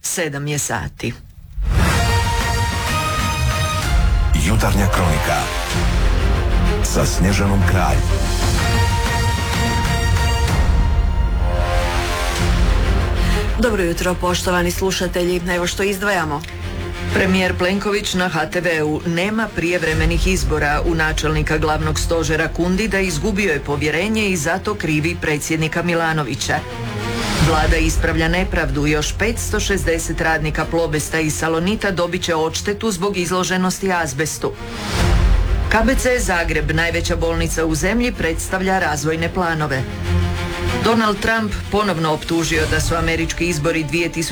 7 je sati. Jutarnja kronika sa Snježanom Kralj. Dobro jutro, poštovani slušatelji. Evo što izdvajamo. Premijer Plenković na HTV-u: nema prijevremenih izbora. U načelnika glavnog stožera Kundida izgubio je povjerenje i zato krivi predsjednika Milanovića. Vlada ispravlja nepravdu, još 560 radnika Plobesta i Salonita dobit će odštetu zbog izloženosti azbestu. KBC Zagreb, najveća bolnica u zemlji, predstavlja razvojne planove. Donald Trump ponovno optužio da su američki izbori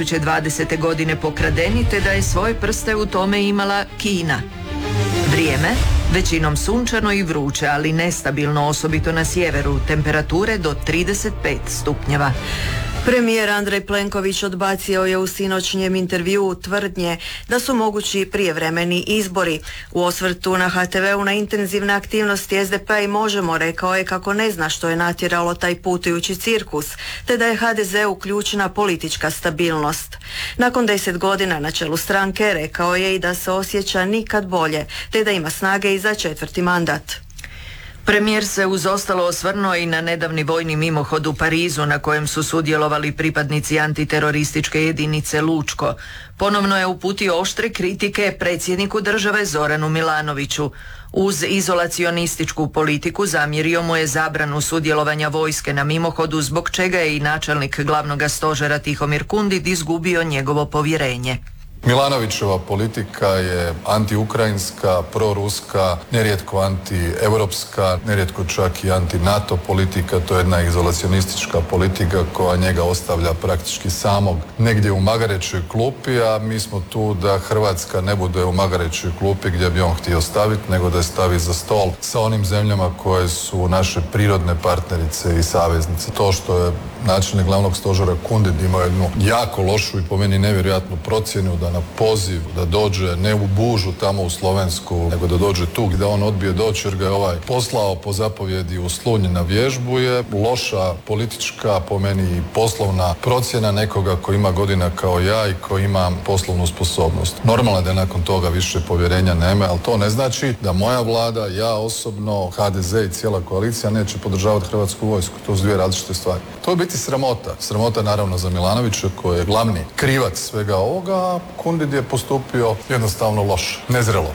2020. godine pokradeni te da je svoje prste u tome imala Kina. Vrijeme, većinom sunčano i vruće, ali nestabilno, osobito na sjeveru, temperature do 35 stupnjeva. Premijer Andrej Plenković odbacio je u sinoćnjem intervjuu tvrdnje da su mogući prijevremeni izbori. U osvrtu na HTV-u na intenzivne aktivnosti SDP i Možemo rekao je kako ne zna što je natjeralo taj putujući cirkus, te da je HDZ-u ključna politička stabilnost. Nakon 10 godina na čelu stranke rekao je i da se osjeća nikad bolje, te da ima snage i za 4. mandat. Premijer se uz ostalo osvrnuo i na nedavni vojni mimohod u Parizu na kojem su sudjelovali pripadnici antiterorističke jedinice Lučko. Ponovno je uputio oštre kritike predsjedniku države Zoranu Milanoviću. Uz izolacionističku politiku zamjerio mu je zabranu sudjelovanja vojske na mimohodu, zbog čega je i načelnik glavnog stožera Tihomir Kundid izgubio njegovo povjerenje. Milanovićeva politika je antiukrajinska, proruska, nerijetko antieuropska, nerijetko čak i anti-NATO politika. To je jedna izolacionistička politika koja njega ostavlja praktički samog negdje u magarećoj klupi, a mi smo tu da Hrvatska ne bude u magarećoj klupi gdje bi on htio staviti, nego da je stavi za stol sa onim zemljama koje su naše prirodne partnerice i saveznice. To što je načelnik glavnog stožera Kundid imao jednu jako lošu i po meni nevjerojatnu procjenu da na poziv da dođe ne u Bužu tamo u Slovensku, nego da dođe tu gdje on odbije doći jer ga je poslao po zapovjedi u Slunj na vježbu, je loša politička, po meni i poslovna procjena nekoga koji ima godina kao ja i koji ima poslovnu sposobnost. Normalno da nakon toga više povjerenja nema, ali to ne znači da moja vlada, ja osobno, HDZ i cijela koalicija neće podržavati Hrvatsku vojsku. To su dvije različite stvari. To je biti sramota. Sramota naravno za Milanovića koji je glavni krivac svega ovoga. Kundid je postupio jednostavno loše, nezrelo.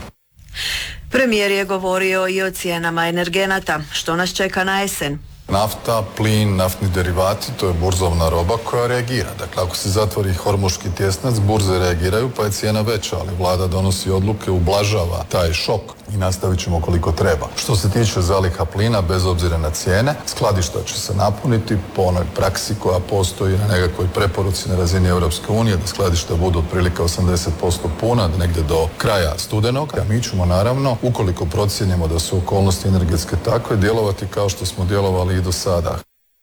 Premijer je govorio i o cijenama energenata. Što nas čeka na jesen? Nafta, plin, naftni derivati, to je burzovna roba koja reagira. Dakle, ako se zatvori hormuški tjesnac, burze reagiraju pa je cijena veća, ali vlada donosi odluke, ublažava taj šok i nastavit ćemo koliko treba. Što se tiče zaliha plina, bez obzira na cijene, skladišta će se napuniti po onoj praksi koja postoji na nekakvoj preporuci na razini Europske unije, da skladišta budu otprilike 80% puna, da negdje do kraja studenog. A mi ćemo naravno, ukoliko procijenimo da su okolnosti energetske takve, djelovati kao što smo djelovali i do sada.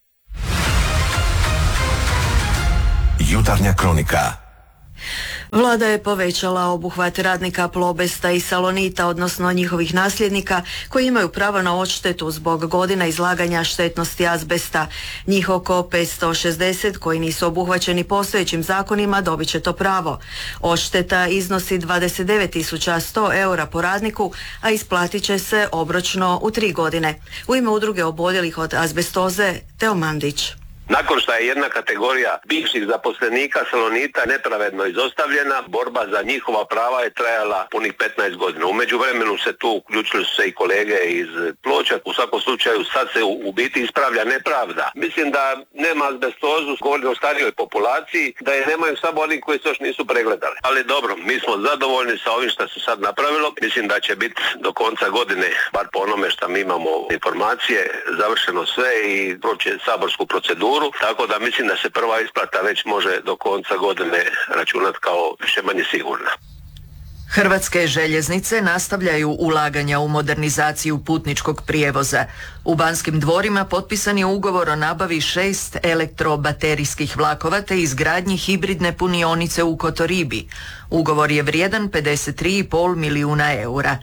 Jutarnja kronika. Vlada je povećala obuhvat radnika Plobesta i Salonita, odnosno njihovih nasljednika, koji imaju pravo na odštetu zbog godina izlaganja štetnosti azbesta. Njih oko 560 koji nisu obuhvaćeni postojećim zakonima dobit će to pravo. Odšteta iznosi 29.100 eura po radniku, a isplatit će se obročno u 3 godine. U ime udruge oboljelih od azbestoze Teo Mandić. Nakon što je jedna kategorija bivših zaposlenika Salonita nepravedno izostavljena, borba za njihova prava je trajala punih 15 godina. U međuvremenu se tu uključili su se i kolege iz Ploča. U svakom slučaju sad se u biti ispravlja nepravda. Mislim da nema azbestozu, govorim o starijoj populaciji, da je nemaju samo oni koji se još nisu pregledali. Ali dobro, mi smo zadovoljni sa ovim što se sad napravilo. Mislim da će biti do konca godine, bar po onome što mi imamo informacije, završeno sve i proći saborsku proceduru. Tako da mislim da se prva isplata već može do konca godine računati kao više manje sigurna. Hrvatske željeznice nastavljaju ulaganja u modernizaciju putničkog prijevoza. U Banskim dvorima potpisan je ugovor o nabavi 6 elektrobaterijskih vlakova te izgradnji hibridne punionice u Kotoribi. Ugovor je vrijedan 53,5 milijuna eura.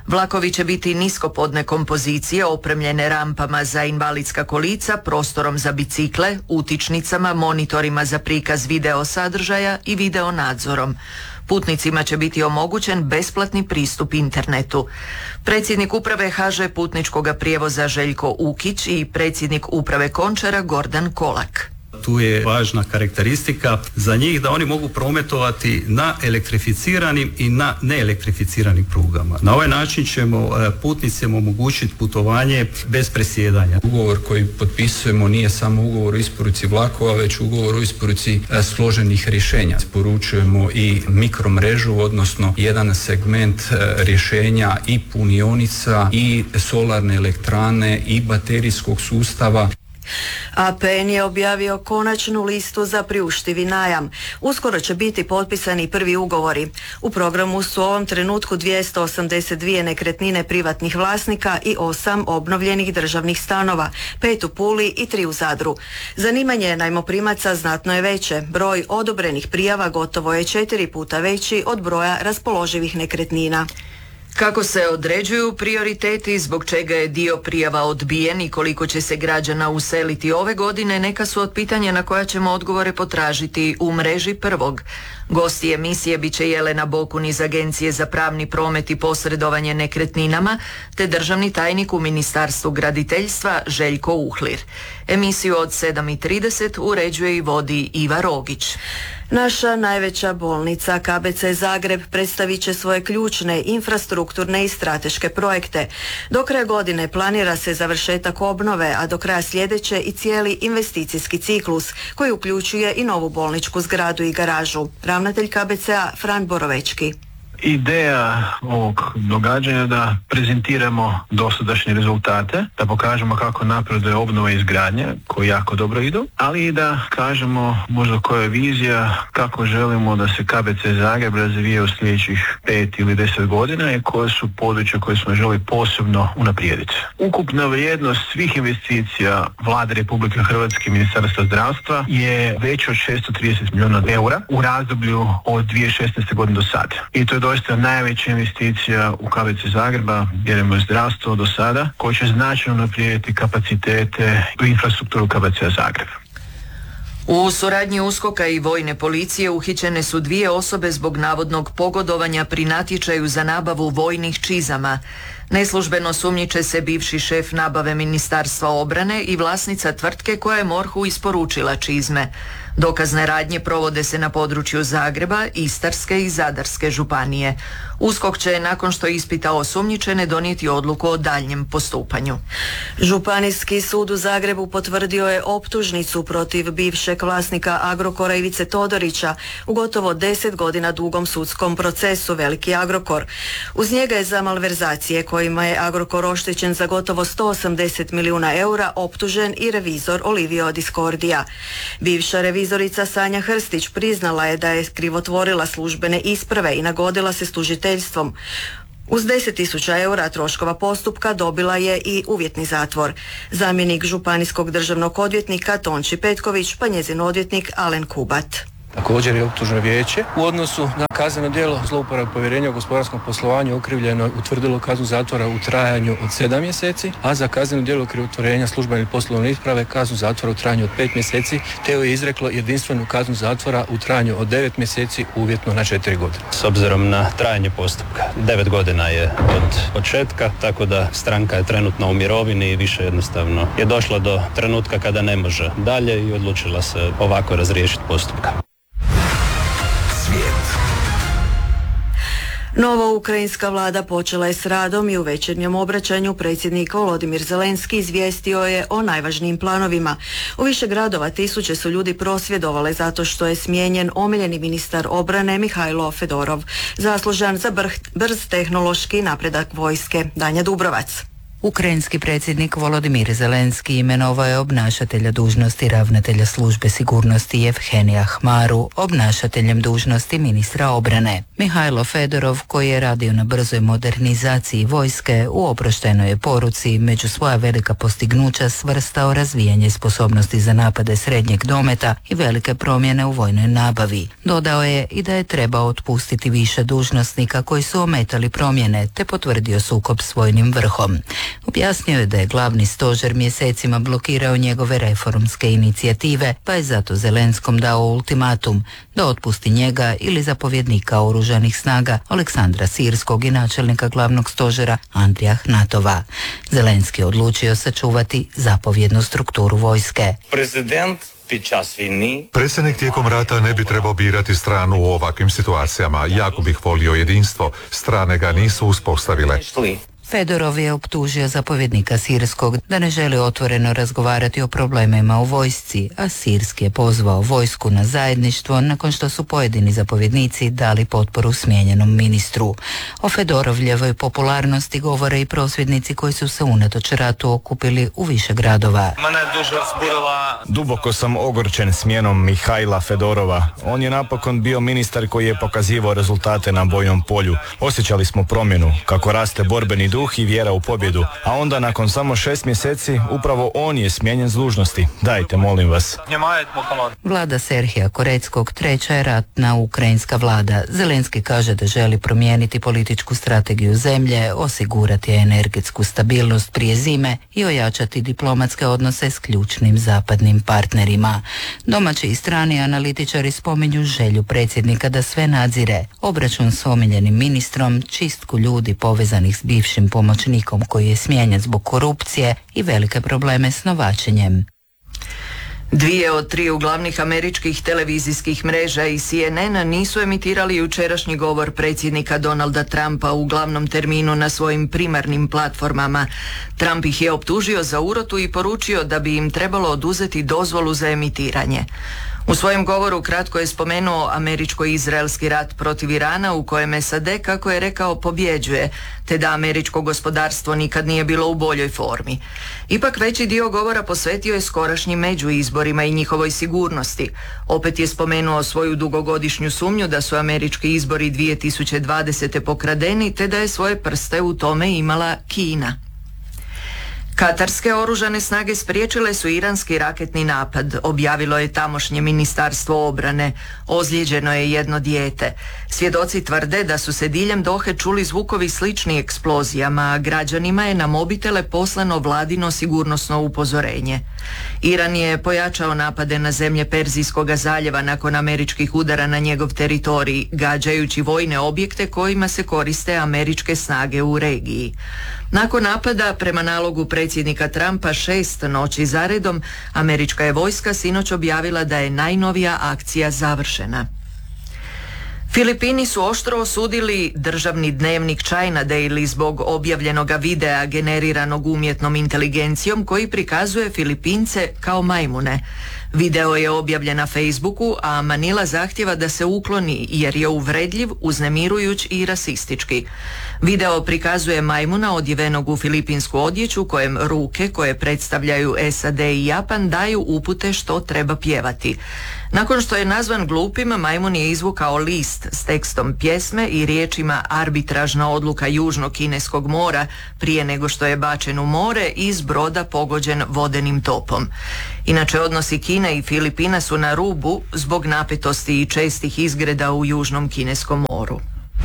Vlakovi će biti niskopodne kompozicije opremljene rampama za invalidska kolica, prostorom za bicikle, utičnicama, monitorima za prikaz video sadržaja i video nadzorom. Putnicima će biti omogućen besplatni pristup internetu. Predsjednik uprave HŽ putničkog prijevoza Željko Ukić i predsjednik uprave Končara Gordan Kolak. Tu je važna karakteristika za njih da oni mogu prometovati na elektrificiranim i na neelektrificiranim prugama. Na ovaj način ćemo putnicima omogućiti putovanje bez presjedanja. Ugovor koji potpisujemo nije samo ugovor o isporuci vlakova, već ugovor o isporuci složenih rješenja. Isporučujemo i mikromrežu, odnosno jedan segment rješenja i punionica i solarne elektrane i baterijskog sustava. APN je objavio konačnu listu za priuštivi najam. Uskoro će biti potpisani prvi ugovori. U programu su u ovom trenutku 282 nekretnine privatnih vlasnika i 8 obnovljenih državnih stanova, 5 u Puli i 3 u Zadru. Zanimanje najmoprimaca znatno je veće. Broj odobrenih prijava gotovo je 4 puta veći od broja raspoloživih nekretnina. Kako se određuju prioriteti, zbog čega je dio prijava odbijen i koliko će se građana useliti ove godine, neka su od pitanja na koja ćemo odgovore potražiti u mreži prvog. Gosti emisije bit će Jelena Bokun iz Agencije za pravni promet i posredovanje nekretninama, te državni tajnik u Ministarstvu graditeljstva Željko Uhlir. Emisiju od 7:30 uređuje i vodi Iva Rogić. Naša najveća bolnica KBC Zagreb predstavit će svoje ključne infrastrukturne i strateške projekte. Do kraja godine planira se završetak obnove, a do kraja sljedeće i cijeli investicijski ciklus koji uključuje i novu bolničku zgradu i garažu. Ravnatelj KBC-a Fran Borovečki. Ideja ovog događanja je da prezentiramo dosadašnje rezultate, da pokažemo kako napreduje obnova i izgradnja koji jako dobro idu, ali i da kažemo možda koja je vizija kako želimo da se KBC Zagreb razvije u sljedećih 5 ili 10 godina i koje su područja koje smo želi posebno unaprijediti. Ukupna vrijednost svih investicija Vlade Republike Hrvatske i Ministarstva zdravstva je veća od 630 milijuna eura u razdoblju od 2016. godine do sada. I to je doista najveća investicija u KBC Zagreba, vjerujemo je zdravstvo do sada, koji će značajno unaprijediti kapacitete i infrastrukturu KBC Zagreb. U suradnji USKOK-a i Vojne policije uhićene su 2 osobe zbog navodnog pogodovanja pri natječaju za nabavu vojnih čizama. Neslužbeno sumnjiče se bivši šef nabave Ministarstva obrane i vlasnica tvrtke koja je MORH-u isporučila čizme. Dokazne radnje provode se na području Zagreba, Istarske i Zadarske županije. USKOK će nakon što ispita osumnjičene donijeti odluku o daljnjem postupanju. Županijski sud u Zagrebu potvrdio je optužnicu protiv bivšeg vlasnika Agrokora Ivice Todorića u gotovo 10 godina dugom sudskom procesu Veliki Agrokor. Uz njega je za malverzacije kojima je Agrokor oštećen za gotovo 180 milijuna eura optužen i revizor Olivio Discordia. Bivša revizorica Sanja Hrstić priznala je da je krivotvorila službene isprave i nagodila se s tužiteljstvom. Uz 10.000 eura troškova postupka dobila je i uvjetni zatvor. Zamjenik županijskog državnog odvjetnika Tonči Petković pa njezin odvjetnik Alen Kubat. Također je optužno vijeće u odnosu na kazneno djelo zlouporabe povjerenja u gospodarskom poslovanju okrivljeno utvrdilo kaznu zatvora u trajanju od 7 mjeseci, a za kazneno djelo krivotvorenja službene ili poslovne isprave kaznu zatvora u trajanju od 5 mjeseci, te joj je izreklo jedinstvenu kaznu zatvora u trajanju od 9 mjeseci uvjetno na 4 godine. S obzirom na trajanje postupka, 9 godina je od početka, tako da stranka je trenutno u mirovini i više jednostavno je došla do trenutka kada ne može dalje i odlučila se ovako razriješiti postupka. Novo ukrajinska vlada počela je s radom i u večernjem obraćanju predsjednik Volodimir Zelenski izvijestio je o najvažnijim planovima. U više gradova tisuće su ljudi prosvjedovale zato što je smijenjen omiljeni ministar obrane Mihajlo Fedorov, zaslužan za brz tehnološki napredak vojske. Danja Dubrovac. Ukrajinski predsjednik Volodimir Zelenski imenovao je obnašatelja dužnosti ravnatelja službe sigurnosti Jevhenija Hmaru obnašateljem dužnosti ministra obrane. Mihajlo Fedorov, koji je radio na brzoj modernizaciji vojske, u oproštenoj je poruci među svoja velika postignuća svrstao razvijanje sposobnosti za napade srednjeg dometa i velike promjene u vojnoj nabavi. Dodao je i da je trebao otpustiti više dužnosnika koji su ometali promjene, te potvrdio sukob s vojnim vrhom. Objasnio je da je glavni stožer mjesecima blokirao njegove reformske inicijative, pa je zato Zelenskom dao ultimatum da otpusti njega ili zapovjednika oružanih snaga Aleksandra Sirskog i načelnika glavnog stožera Andrija Hnatova. Zelenski je odlučio sačuvati zapovjednu strukturu vojske. Predsjednik tijekom rata ne bi trebao birati stranu u ovakvim situacijama. Jako bih volio jedinstvo. Strane ga nisu uspostavile. Fedorov je optužio zapovjednika Sirskog da ne želi otvoreno razgovarati o problemima u vojsci, a Sirski je pozvao vojsku na zajedništvo nakon što su pojedini zapovjednici dali potporu smijenjenom ministru. O Fedorovljevoj popularnosti govore i prosvjednici koji su se unatoč ratu okupili u više gradova. Duboko sam ogorčen smjenom Mihajla Fedorova. On je napokon bio ministar koji je pokazivao rezultate na bojnom polju. Osjećali smo promjenu, kako raste borbeni duh i vjera u pobjedu, a onda nakon samo 6 mjeseci upravo on je smijenjen s dužnosti. Dajte, molim vas. Vlada Serhija Koreckog treća je ratna ukrajinska vlada. Zelenski kaže da želi promijeniti političku strategiju zemlje, osigurati energetsku stabilnost prije zime i ojačati diplomatske odnose s ključnim zapadnim partnerima. Domaći i strani analitičari spominju želju predsjednika da sve nadzire, obračun s omiljenim ministrom, čistku ljudi povezanih s bivšim pomoćnikom koji je smijenjen zbog korupcije i velike probleme s novačenjem. 2 od 3 glavnih američkih televizijskih mreža i CNN nisu emitirali jučerašnji govor predsjednika Donalda Trumpa u glavnom terminu na svojim primarnim platformama. Trump ih je optužio za urotu i poručio da bi im trebalo oduzeti dozvolu za emitiranje. U svojem govoru kratko je spomenuo američko-izraelski rat protiv Irana u kojem SAD, kako je rekao, pobjeđuje, te da američko gospodarstvo nikad nije bilo u boljoj formi. Ipak veći dio govora posvetio je skorašnjim međuizborima i njihovoj sigurnosti. Opet je spomenuo svoju dugogodišnju sumnju da su američki izbori 2020. pokradeni, te da je svoje prste u tome imala Kina. Katarske oružane snage spriječile su iranski raketni napad, objavilo je tamošnje ministarstvo obrane. Ozlijeđeno je jedno dijete. Svjedoci tvrde da su se diljem Dohe čuli zvukovi slični eksplozijama, a građanima je na mobitele poslano vladino sigurnosno upozorenje. Iran je pojačao napade na zemlje Perzijskog zaljeva nakon američkih udara na njegov teritorij, gađajući vojne objekte kojima se koriste američke snage u regiji. Nakon napada, prema nalogu predsjednika Trumpa 6 noći zaredom, američka je vojska sinoć objavila da je najnovija akcija završena. Filipini su oštro osudili državni dnevnik China Daily zbog objavljenoga videa generiranog umjetnom inteligencijom koji prikazuje Filipince kao majmune. Video je objavljen na Facebooku, a Manila zahtjeva da se ukloni jer je uvredljiv, uznemirujuć i rasistički. Video prikazuje majmuna odjevenog u filipinsku odjeću kojem ruke koje predstavljaju SAD i Japan daju upute što treba pjevati. Nakon što je nazvan glupim, majmun je izvukao list s tekstom pjesme i riječima arbitražna odluka Južnog kineskog mora prije nego što je bačen u more iz broda pogođen vodenim topom. Inače, odnosi Kine i Filipina su na rubu zbog napetosti i čestih izgreda u Južnom kineskom moru.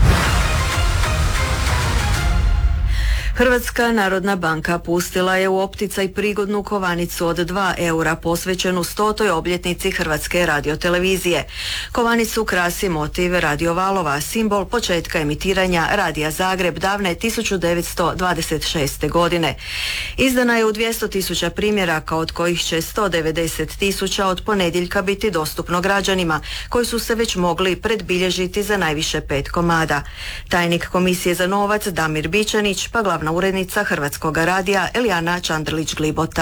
Hrvatska narodna banka pustila je u opticaj prigodnu kovanicu od 2 eura posvećenu 100. obljetnici Hrvatske radiotelevizije. Kovanicu krasi motiv radiovalova, simbol početka emitiranja Radija Zagreb davne 1926. godine. Izdana je u 200.000 primjeraka, od kojih će 190.000 od ponedjeljka biti dostupno građanima, koji su se već mogli predbilježiti za najviše 5 komada. Tajnik Komisije za novac Damir Bičanić, pa glavna urednica Hrvatskog radija Elijana Čandrlić-Glibota.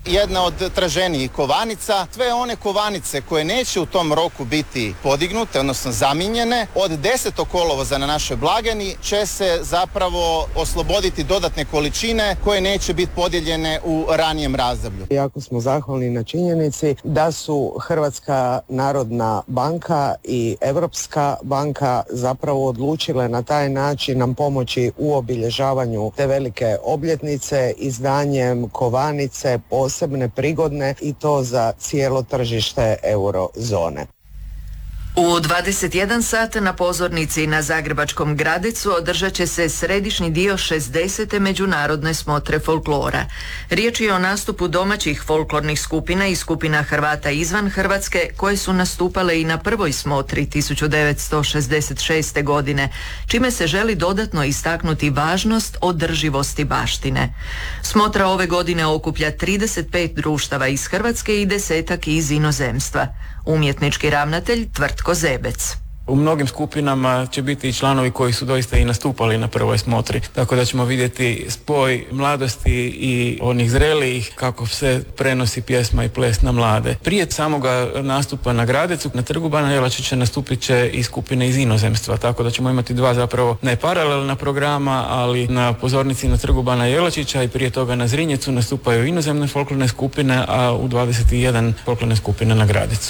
jedna od traženijih kovanica. Sve one kovanice koje neće u tom roku biti podignute, odnosno zamijenjene, od 10. kolovoza na našoj blagajni će se zapravo osloboditi dodatne količine koje neće biti podijeljene u ranijem razdoblju. Jako smo zahvalni na činjenici da su Hrvatska narodna banka i Europska banka zapravo odlučile na taj način nam pomoći u obilježavanju te velike obljetnice izdanjem kovanice posebne, prigodne i to za cijelo tržište eurozone. U 21 sat na pozornici na Zagrebačkom Gradecu održat će se središnji dio 60. međunarodne smotre folklora. Riječ je o nastupu domaćih folklornih skupina i skupina Hrvata izvan Hrvatske koje su nastupale i na prvoj smotri 1966. godine, čime se želi dodatno istaknuti važnost održivosti baštine. Smotra ove godine okuplja 35 društava iz Hrvatske i 10 iz inozemstva. Umjetnički ravnatelj Tvrtko Zebec. U mnogim skupinama će biti i članovi koji su doista i nastupali na prvoj smotri, tako da ćemo vidjeti spoj mladosti i onih zrelijih, kako se prenosi pjesma i ples na mlade. Prije samoga nastupa na Gradecu, na Trgu bana Jelačića nastupit će i skupine iz inozemstva, tako da ćemo imati dva zapravo ne paralelna programa, ali na pozornici na Trgu bana Jelačića i prije toga na Zrinjecu nastupaju inozemne folklorne skupine, a u 21 folklorne skupine na Gradecu.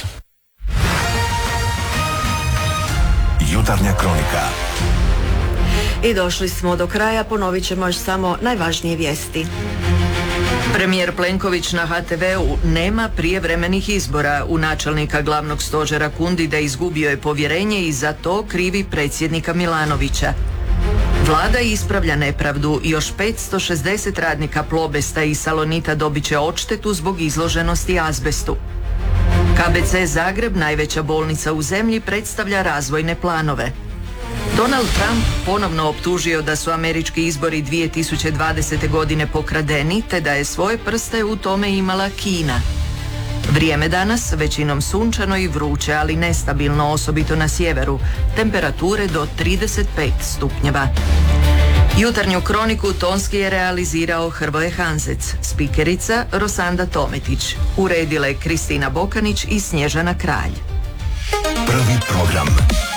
Jutarnja kronika. I došli smo do kraja, ponovit ćemo još samo najvažnije vijesti. Premijer Plenković na HTV-u nema prijevremenih izbora. U načelnika glavnog stožera Kundida izgubio je povjerenje i za to krivi predsjednika Milanovića. Vlada ispravlja nepravdu, još 560 radnika Plobesta i Salonita dobit će odštetu zbog izloženosti azbestu. KBC Zagreb, najveća bolnica u zemlji, predstavlja razvojne planove. Donald Trump ponovno optužio da su američki izbori 2020. godine pokradeni, te da je svoje prste u tome imala Kina. Vrijeme danas većinom sunčano i vruće, ali nestabilno, osobito na sjeveru. Temperature do 35 stupnjeva. Jutarnju kroniku tonski je realizirao Hrvoje Hanzec, spikerica Rosanda Tometić, uredile Kristina Bokanić i Snježana Kralj. Prvi program.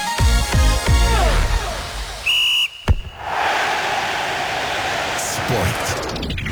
Sport.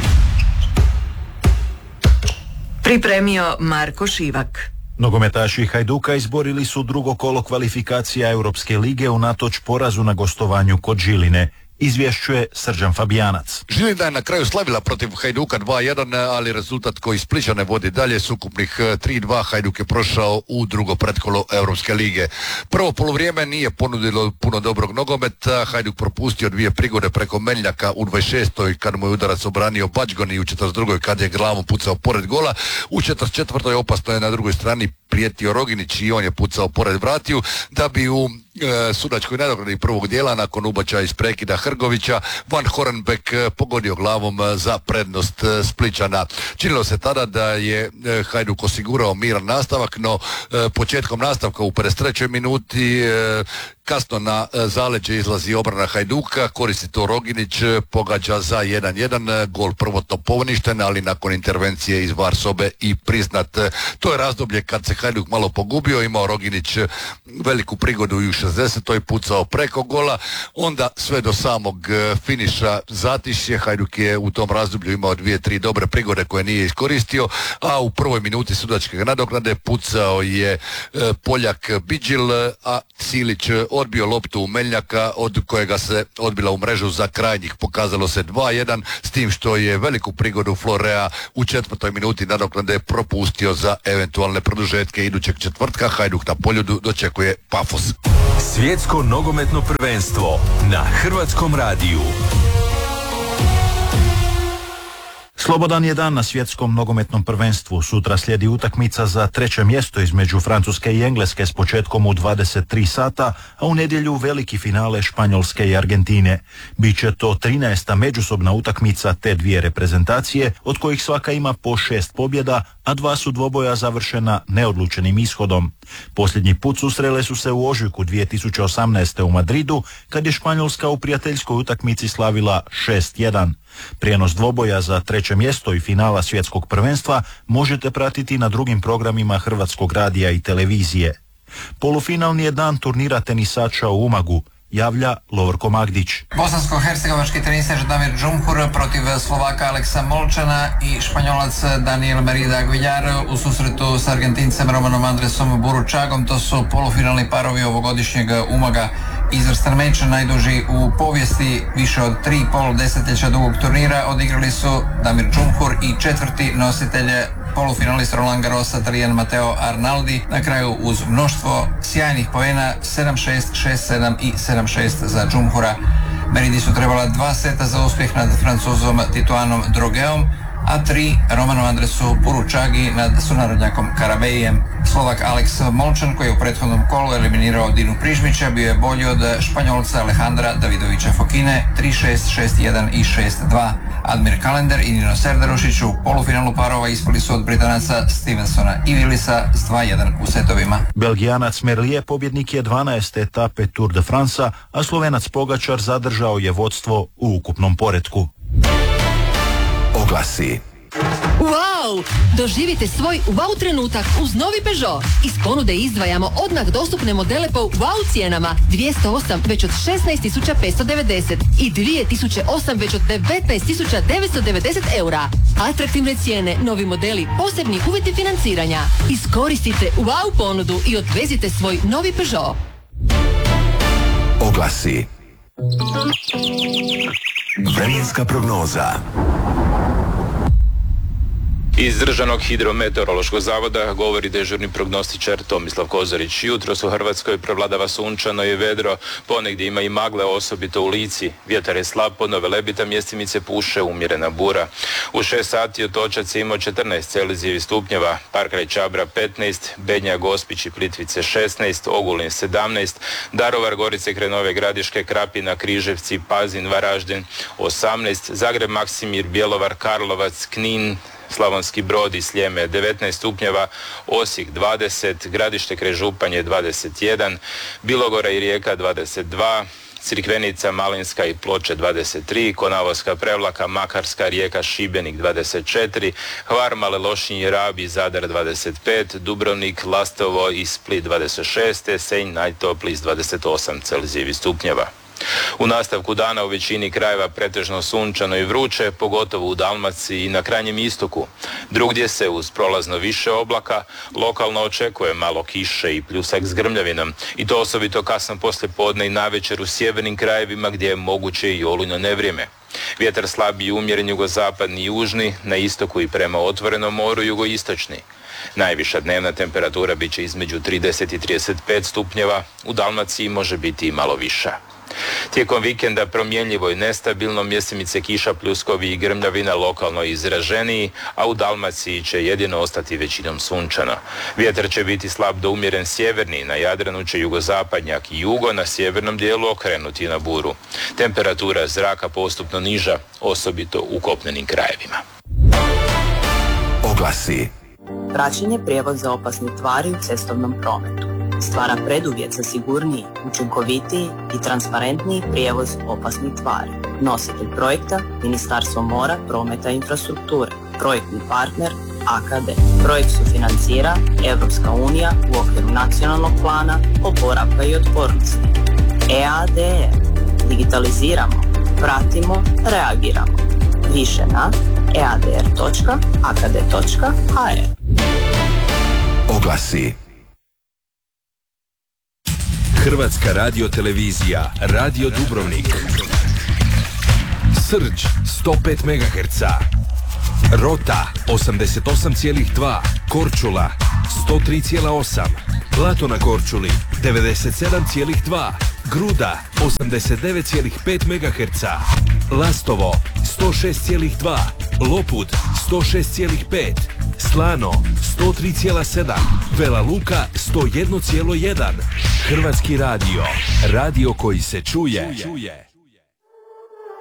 Pripremio Marko Šivak. Nogometaši Hajduka izborili su drugo kolo kvalifikacija Europske lige unatoč porazu na gostovanju kod Žiline. Izvješćuje Srđan Fabijanac. Žilina je na kraju slavila protiv Hajduka 2-1, ali rezultat koji Splićane vodi dalje s ukupnih 3-2. Hajduk je prošao u drugo pretkolo Europske lige. Prvo poluvrijeme nije ponudilo puno dobrog nogometa. Hajduk propustio 2 prigode preko Meljaka u 26. kad mu je udarac obranio Bačgon i u 42. kad je glavom pucao pored gola. U 44. opasno je na drugoj strani prijetio Roginić i on je pucao pored vratiju, da bi u sudačkoj nadoknadi prvog dijela nakon ubačaja iz prekida Hrgovića Van Horenbeck pogodio glavom za prednost Splićana. Činilo se tada da je Hajduk osigurao miran nastavak, no početkom nastavka u 53. minuti kasno na zaleđe izlazi obrana Hajduka, koristi to Roginić, pogađa za 1-1, gol prvotno poništen, ali nakon intervencije iz VAR sobe i priznat. To je razdoblje kad se Hajduk malo pogubio, imao Roginić veliku prigodu i u 60. pucao preko gola, onda sve do samog finiša zatišje. Hajduk je u tom razdoblju imao 2-3 dobre prigode koje nije iskoristio, a u prvoj minuti sudačke nadoknade pucao je Poljak Bidžil, a Silić odbio loptu u Meljaka, od kojega se odbila u mrežu za krajnjih. Pokazalo se 2-1, s tim što je veliku prigodu Florea u 4. minuti nadoknade propustio za eventualne produžetke idućeg četvrtka. Hajduk na Poljudu dočekuje Pafos. Svjetsko nogometno prvenstvo na Hrvatskom radiju. Slobodan je dan na svjetskom nogometnom prvenstvu. Sutra slijedi utakmica za 3. mjesto između Francuske i Engleske s početkom u 23 sata, a u nedjelju veliki finale Španjolske i Argentine. Biće to 13. međusobna utakmica te dvije reprezentacije, od kojih svaka ima po 6 pobjeda, a 2 su dvoboja završena neodlučenim ishodom. Posljednji put susrele su se u ožujku 2018. u Madridu, kad je Španjolska u prijateljskoj utakmici slavila 6-1. Prijenos dvoboja za treće mjesto i finala svjetskog prvenstva možete pratiti na drugim programima Hrvatskog radija i televizije. Polufinalni je dan turnira tenisača u Umagu, javlja Lovorko Magdić. Bosansko-hercegovački tenisač Damir Džumhur protiv Slovaka Aleksa Molčana i Španjolac Daniel Merida Aguilar u susretu s Argentincem Romanom Andresom Buručagom. To su polufinalni parovi ovogodišnjeg Umaga. Izvrstan meč, najduži u povijesti, više od 3,5 desetljeća dugog turnira odigrali su Damir Džumhur i četvrti nositelj polufinalist Roland Garrosa, Talijan Matteo Arnaldi, na kraju uz mnoštvo sjajnih poena 7-6, 6-7 i 7-6 za Džumhura. Meridi su trebala 2 seta za uspjeh nad Francuzom Tituanom Drogeom, a 3 Romanu Andresu Buručagi nad sunarodnjakom Karabejijem. Slovak Aleks Molčan, koji je u prethodnom kolu eliminirao Dinu Prižmića, bio je bolji od Španjolca Alejandra Davidovića Fokine 3-6, 6-1 i 6-2. Admir Kalender i Nino Serdarušić u polufinalu parova ispali su od Britanaca Stevensona i Willisa s 2-1 u setovima. Belgijanac Merlier pobjednik je 12. etape Tour de France, a Slovenac Pogačar zadržao je vodstvo u ukupnom poretku. Oglasi. Wow! Doživite svoj wow trenutak uz novi Peugeot. Iz ponude izdvajamo odmah dostupne modele po wow cijenama. 208 već od 16.590 i 2008 već od 19.990 eura. Atraktivne cijene, novi modeli, posebni uvjeti financiranja. Iskoristite wow ponudu i odvezite svoj novi Peugeot. Oglasi. Vremenska prognoza. Iz Državnog hidrometeorološkog zavoda govori dežurni prognostičar Tomislav Kozarić. Jutros u Hrvatskoj prevladava sunčano i vedro, ponegdje ima i magle, osobito u Lici. Vjetar je slab, pod Velebita mjestimice puše umjerena bura. U 6 sati Otočac je imao 14 Celzijevih stupnjeva, Park kraj Čabra 15, Bednja, Gospić i Plitvice 16, Ogulin 17, Daruvar, Gorice kraj Nove Gradiške, Krapina, Križevci, Pazin, Varaždin 18, Zagreb, Maksimir, Bjelovar, Karlovac, Knin, Slavonski Brod i Sljeme 19 stupnjeva, Osijek 20, Gradište kraj Županje 21, Bilogora i Rijeka 22, Crikvenica, Malinska i Ploče 23, Konavoska, Prevlaka, Makarska, Rijeka, Šibenik 24, Hvar, Male Lošinj i Rab i Zadar 25, Dubrovnik, Lastovo i Split 26, Senj najtopliji s 28 Celzijevih stupnjeva. U nastavku dana u većini krajeva pretežno sunčano i vruće, pogotovo u Dalmaciji i na krajnjem istoku. Drugdje se uz prolazno više oblaka lokalno očekuje malo kiše i pljusak s grmljavinom, i to osobito kasno poslije podne i navečer u sjevernim krajevima gdje je moguće i olujno nevrijeme. Vjetar slab i umjeren jugozapadni i južni, na istoku i prema otvorenom moru jugoistočni. Najviša dnevna temperatura bit će između 30 i 35 stupnjeva, u Dalmaciji može biti i malo viša. Tijekom vikenda promjenljivo i nestabilno, mjestimice kiša, pljuskovi i grmljavina lokalno izraženiji, a u Dalmaciji će jedino ostati većinom sunčano. Vjetar će biti slab do umjeren sjeverni, na Jadranu će jugozapadnjak i jugo, na sjevernom dijelu okrenuti na buru. Temperatura zraka postupno niža, osobito u kopnenim krajevima. Oglasi. Praćenje prijevoza opasnih tvari u cestovnom prometu stvara preduvjet za sigurniji, učinkovitiji i transparentniji prijevoz opasnih tvari. Nositelj projekta Ministarstvo mora, prometa i infrastrukture. Projektni partner AKD. Projekt sufinancira Europska unija u okviru nacionalnog plana oporavka i otpornosti. EADR. Digitaliziramo, pratimo, reagiramo. Više na eadr.akd.hr. Oglasi. Hrvatska radiotelevizija, Radio Dubrovnik. Srđ 105 MHz. Rota 88,2. Korčula 103,8. Plato na Korčuli 97,2. Gruda 89,5 MHz. Lastovo 106,2. Lopud 106,5. Slano 103,7. Vela Luka 101,1. Hrvatski radio. Radio koji se čuje.